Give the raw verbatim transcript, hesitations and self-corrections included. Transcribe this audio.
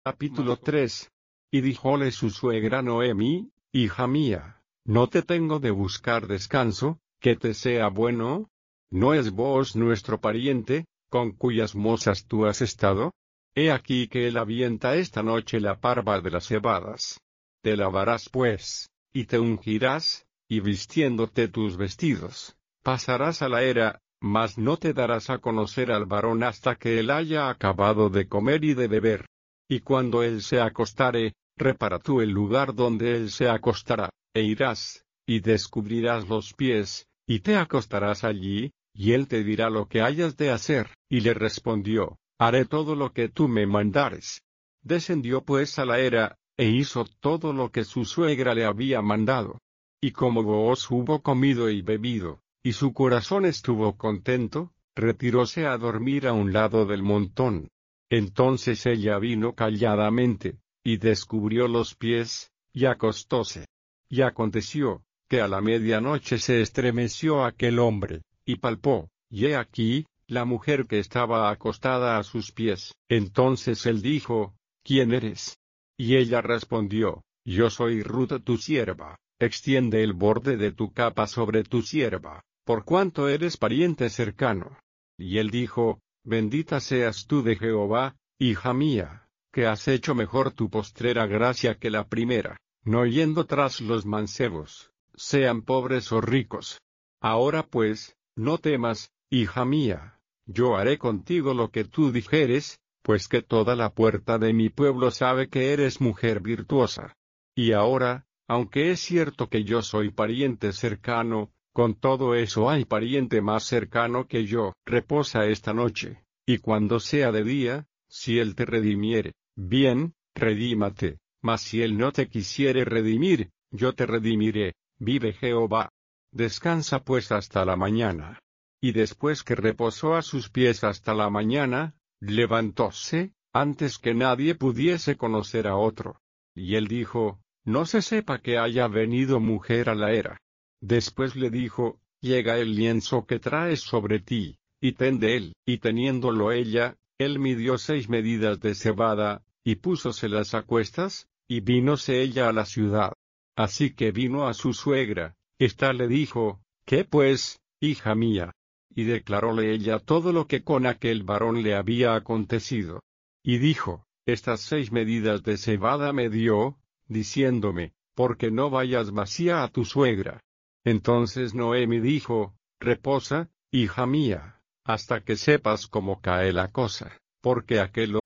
Capítulo tres. Y dijóle su suegra Noemi: Hija mía, ¿no te tengo de buscar descanso, que te sea bueno? ¿No es vos nuestro pariente, con cuyas mozas tú has estado? He aquí que él avienta esta noche la parva de las cebadas. Te lavarás pues, y te ungirás, y vistiéndote tus vestidos, pasarás a la era, mas no te darás a conocer al varón hasta que él haya acabado de comer y de beber. Y cuando él se acostare, repara tú el lugar donde él se acostará, e irás, y descubrirás los pies, y te acostarás allí, y él te dirá lo que hayas de hacer. Y le respondió: Haré todo lo que tú me mandares. Descendió pues a la era, e hizo todo lo que su suegra le había mandado. Y como Booz hubo comido y bebido, y su corazón estuvo contento, retiróse a dormir a un lado del montón. Entonces ella vino calladamente, y descubrió los pies, y acostóse. Y aconteció, que a la medianoche se estremeció aquel hombre, y palpó, y he aquí, la mujer que estaba acostada a sus pies. Entonces él dijo: ¿Quién eres? Y ella respondió: Yo soy Ruth tu sierva, extiende el borde de tu capa sobre tu sierva, por cuanto eres pariente cercano. Y él dijo: Bendita seas tú de Jehová, hija mía, que has hecho mejor tu postrera gracia que la primera, no yendo tras los mancebos, sean pobres o ricos. Ahora pues, no temas, hija mía, yo haré contigo lo que tú dijeres, pues que toda la puerta de mi pueblo sabe que eres mujer virtuosa. Y ahora, aunque es cierto que yo soy pariente cercano, con todo eso hay pariente más cercano que yo. Reposa esta noche, y cuando sea de día, si él te redimiere, bien, redímate, mas si él no te quisiere redimir, yo te redimiré, vive Jehová. Descansa pues hasta la mañana. Y después que reposó a sus pies hasta la mañana, levantóse, antes que nadie pudiese conocer a otro. Y él dijo: No se sepa que haya venido mujer a la era. Después le dijo: Llega el lienzo que traes sobre ti, y ten de él. Y teniéndolo ella, él midió seis medidas de cebada, y púsoselas a cuestas, y vínose ella a la ciudad. Así que vino a su suegra. Ésta le dijo: ¿Qué pues, hija mía? Y declaróle ella todo lo que con aquel varón le había acontecido. Y dijo: Estas seis medidas de cebada me dio, diciéndome: porque no vayas vacía a tu suegra. Entonces Noemi dijo: Reposa, hija mía, hasta que sepas cómo cae la cosa, porque aquel